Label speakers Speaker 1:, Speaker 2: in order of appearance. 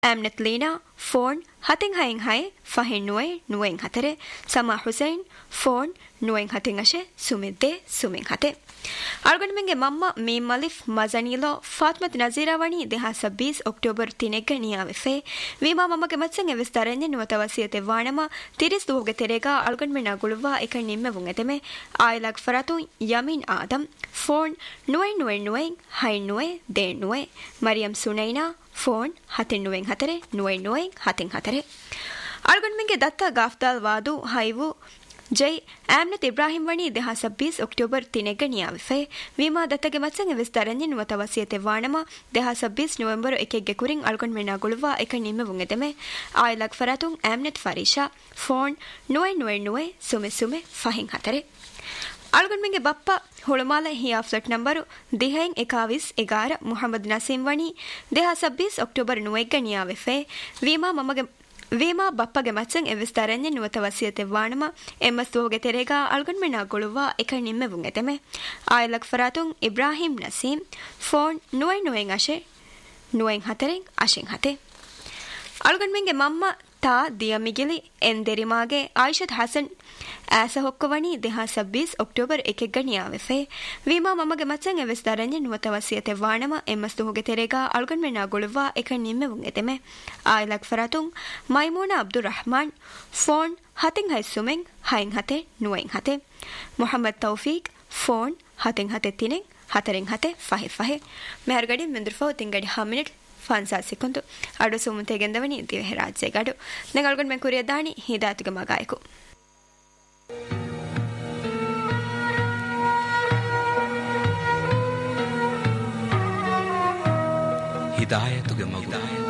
Speaker 1: ಆಮ್ನತ್ Leena phone ಹತಿಂಗ್ ಹೈಂಗ್ high ಫಹಿನ್ ನುವೆಂಗ್ ಹತರೆ ಸಮಾ Hussain phone ನುವೆಂಗ್ ಹತಿಂಗ್ ಅಶೆ ಸುಮಿದ್ದೆ ಸುಮಿಂಗ್ ಹತೆ ಅಳ್ಗೊಂಡ್ ಮೆಂಗೆ ಮಮ್ಮ ಮೀಮ್ ಮಲಿಫ್ ಮಜನೀಲೋ ಫಾತ್ಮತ್ ನಜೀರಾವಣಿ ದೇಹ 26 ಅಕ್ಟೋಬರ್ ತಿನೆಗ್ಗ ನಿಯಾವೆಫೆ ವಿಮಾ ಮಮಗೆ ಮತ್ಸಂಗೆ ವಿಸ್ತಾರನೆ ನುವತ ವಸಿಯತೆ ವಾಣಮ ತಿರಿಸ್ ದೂಗೆ ತೆರೆಗ ಅಳ್ಗೊಂಡ್ ಮೆನ ಗುಳುವ ಏಕ ನಿಮ್ಮೆ ವುಂಗೆತೆಮೆ ಆಯ್ಲಕ್ ಫರತು Yameen Adam phone ನುವೆಂಗ್ high ನುವೆ they ನುವೆ Mariam Sunaina phone ಹತಿನ್ ನುವೆಂಗ್ ಹತಿಂಗ್ ಹತರೆ ಅಳ್ಗೊಂಡ್ ಮೆಂಗೆ ದತ್ತ ಗಾಫ್ದಾಲ್ ವಾದು ಹೈವು ಜೈ ಆಮ್ನತ್ ಇಬ್ರಾಹಿಂ ವಣಿ ದೇಹ 26 ಅಕ್ಟೋಬರ್ ತಿನೆಗ್ಗ ನಿಯಾವೆಫೆ ವಿಮಾ ದತ್ತಗೆ ಮತ್ಸಂಗೆ ವಿಸ್ತಾರನೆ ನುವತ ವಸಿಯತೆ ವಾಣಮ ದೇಹ 26 ನವೆಂಬರ್ ಎಕೆಗ್ಗೆ ಕುರಿಂಗ್ ಅಳ್ಗೊಂಡ್ ಮೆನ ಗುಳುವ ಏಕ ನಿಮ್ಮೆ ವುಂಗೆತೆಮೆ ಆಯ್ಲಕ್ ಫರತುಂ ಆಮ್ನತ್ ಫರೀಶಾ ಫೋನ್ ನುವೆ ಸುಮೆ ಫಹಿಂಗ್ ಹತರೆ ಅಳ್ಗೊಂಡ್ ಮೆಂಗೆ ಬಪ್ಪ ಹುಳುಮಾಲ ಹಿಯಾಫ್ಸಟ್ ನಂಬರು ದಿಹೈಂಗ್ 21 ಮುಹಮ್ಮದ್ ನಸೀಂ ವಣಿ ದೇಹ 26 ಅಕ್ಟೋಬರ್ ನುವೆಗ್ಗ ನಿಯಾವೆಫೆ ವಿಮಾ ಬಪ್ಪಗೆ ಮಚ್ಚಂಗ್ ಎವಿಸ್ತಾರನ್ಯ ನುವತ ವಸಿಯತೆ ವಾಣಮ ಎಮ್ಮಸ್ತುವಗೆ ತೆರೆಗ ಅಳ್ಗೊಂಡ್ ಮೆನ ಗುಳುವ ಏಕ ನಿಮ್ಮೆ ವುಂಗೆತೆಮೆ ಆಯ್ಲಕ್ ಫರಾತುಂ ಇಬ್ರಾಹಿಂ ನಸೀಂ ಫೋನ್ ನುವೆಂಗ್ ಅಶೆ ನುವೆಂಗ್ ಹತರೆಂಗ್ ಅಶೆಂಗ್ ಹತೆ ಅಳ್ಗೊಂಡ್ ಮೆಂಗೆ ಮಮ್ಮ ತಾ ದಿಯಮಿಗಿಲಿ ಎಂದೆರಿಮಾಗೆ ಆಯಿಷತ್ ಹಸನ್ ಆಸ ಹೊಕ್ಕವಣಿ ದೇಹ 26 ಅಕ್ಟೋಬರ್ ಎಕೆಗ್ಗ ನಿಯಾವೆಫೆ ವಿಮಾ ಮಮಗೆ ಮಚ್ಚಂಗೆ ವಿಸ್ತಾರನ್ಯ ನುವತ ವಸಿಯತೆ ವಾಣಮ ಎಮ್ಮಸ್ತು ಹೋಗೆ ತೆರೆಗ ಅಳ್ಗೊಂಡ್ ಮೆನ ಗುಳುವ ಏಕ ನಿಮ್ಮೆ ವುಂಗೆತೆಮೆ ಆಯ್ಲಕ್ ಫರಾತುಂ ಮೈಮೂನಾ Abdur Rahman phone ಹತಿಂಗ್ high ಸುಮೆಂಗ್ ಹೈಂಗ್ ಹತೆ ನುವೆಂಗ್ ಹತೆ Mohammed Taufeeq phone ಹತಿಂಗ್ ಹತೆ ತಿನೆಂಗ್ ಹತರೆಂಗ್ ಹತೆ ಫಹೆ ಮೆಹರ್ಗಡಿ ಮಿಂದ್ರಫೋ ತಿಂಗಡಿ 10 minute ಫಾನ್ಸಾ ಸಿಕ್ಕುಂತು ಅಡು ಸುಮುಂತೆಗೆಂದವನಿ ದಿವೆಹೆ ರಾಜ್ಯಗಡು ನೆಗಳ್ಗೊಂಡ್ ಮೆಂಕುರಿಯ ದಾಣಿ ಹಿದಾಯತುಗೆ ಮಗಾಯಕು
Speaker 2: ಹಿದಾಯತುಗೆ ಮಗು